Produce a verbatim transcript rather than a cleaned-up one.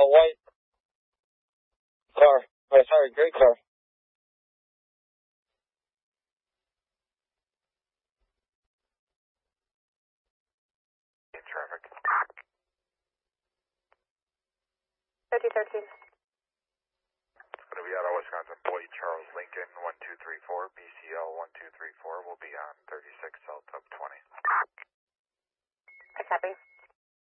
white car. Oh, sorry, gray car. Traffic. thirty thirteen. It's going to be out of Wisconsin. Boyd Charles Lincoln, one two three four, B C L one two three four will be on thirty-six South Tub twenty. I copy.